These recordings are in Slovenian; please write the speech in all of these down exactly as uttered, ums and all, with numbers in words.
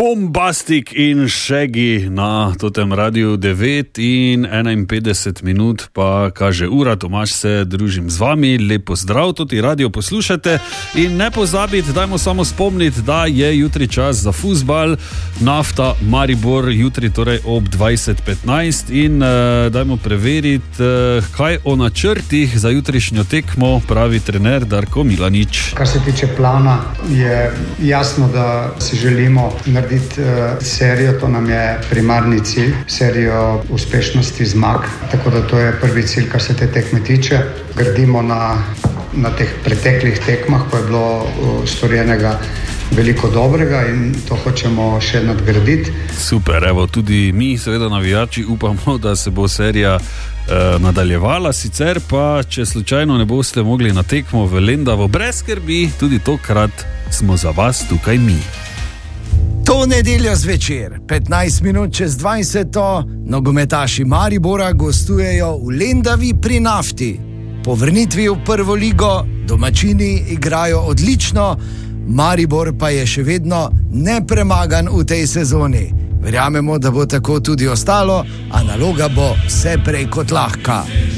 Bombastik in Shaggy na totem radiju devet in enainpetdeset minut, pa kaže ura. Tomaž se družim z vami, lepo zdrav, tudi radio poslušate in ne pozabite, dajmo samo spomniti, da je jutri čas za fuzbal, Nafta Maribor, jutri torej ob dvajset petnajst in uh, dajmo preveriti, uh, kaj o načrtih za jutrišnjo tekmo pravi trener Darko Milanič. Kar se tiče plana, je jasno, da si želimo narediti uh, serijo, to nam je primarni cilj, serijo uspešnosti zmag, tako da to je prvi cilj, kar se te tekme tiče. Gradimo na, na teh preteklih tekmah, ko je bilo uh, storjenega veliko dobrega in to hočemo še nadgraditi. Super, evo, tudi mi, seveda navijači, upamo, da se bo serija eh, nadaljevala, sicer pa, če slučajno ne boste mogli na tekmo v Lendavo, brez skrbi, tudi tokrat smo za vas tukaj mi. To nedeljo zvečer, petnajst minut čez dvajseto, nogometaši Maribora gostujejo v Lendavi pri Nafti. Po vrnitvi v prvo ligo domačini igrajo odlično, Maribor pa je še vedno nepremagan v tej sezoni. Verjamemo, da bo tako tudi ostalo, a naloga bo vse prej kot lahka.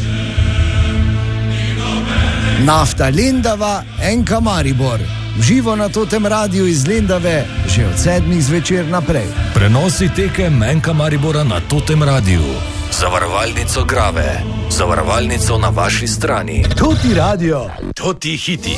Nafta Lendava, Enka Maribor. Živo na totem radiju iz Lendave, že od sedmih zvečer naprej. Prenosi tekem Enka Maribora na totem radiju. Zavarovalnico Grave. Zavarovalnico na vaši strani. Toti radio. Toti hiti.